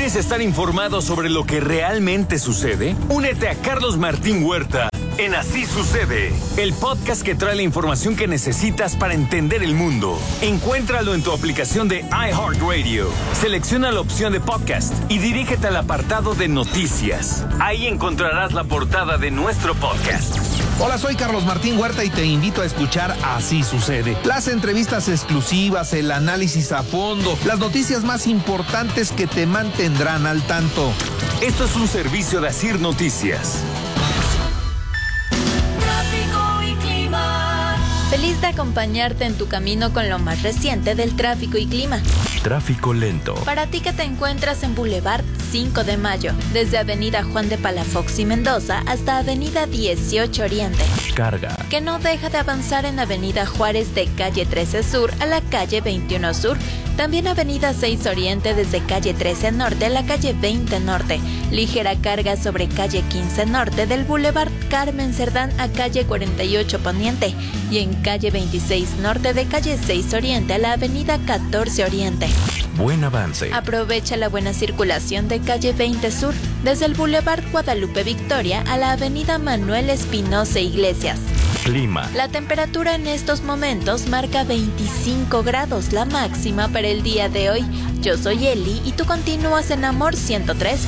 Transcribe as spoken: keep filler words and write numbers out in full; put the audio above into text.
¿Quieres estar informado sobre lo que realmente sucede? Únete a Carlos Martín Huerta en Así Sucede, el podcast que trae la información que necesitas para entender el mundo. Encuéntralo en tu aplicación de iHeartRadio. Selecciona la opción de podcast y dirígete al apartado de noticias. Ahí encontrarás la portada de nuestro podcast. Hola, soy Carlos Martín Huerta y te invito a escuchar Así Sucede. Las entrevistas exclusivas, el análisis a fondo, las noticias más importantes que te mantendrán al tanto. Esto es un servicio de Asir Noticias. Feliz de acompañarte en tu camino con lo más reciente del tráfico y clima. Tráfico lento. Para ti que te encuentras en Boulevard cinco de Mayo, desde Avenida Juan de Palafox y Mendoza hasta Avenida dieciocho Oriente. Carga. Que no deja de avanzar en Avenida Juárez de calle trece Sur a la calle veintiuno Sur. También Avenida seis Oriente desde calle trece Norte a la calle veinte Norte. Ligera carga sobre calle quince Norte del Boulevard Carmen Cerdán a calle cuarenta y ocho Poniente. Y en calle veintiséis Norte de calle seis Oriente a la avenida catorce Oriente. Buen avance. Aprovecha la buena circulación de calle veinte Sur desde el Boulevard Guadalupe Victoria a la avenida Manuel Espinosa Iglesias. Clima. La temperatura en estos momentos marca veinticinco grados, la máxima para el día de hoy. Yo soy Eli y tú continúas en Amor ciento tres